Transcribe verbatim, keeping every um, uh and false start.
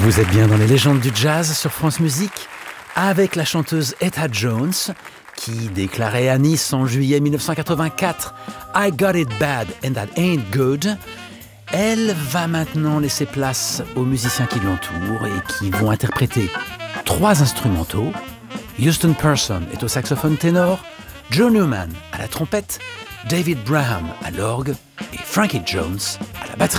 Vous êtes bien dans les légendes du jazz sur France Musique avec la chanteuse Etta Jones qui déclarait à Nice en juillet mille neuf cent quatre-vingt-quatre « I got it bad and that ain't good ». Elle va maintenant laisser place aux musiciens qui l'entourent et qui vont interpréter trois instrumentaux. Houston Person est au saxophone ténor, Joe Newman à la trompette, David Braham à l'orgue et Frankie Jones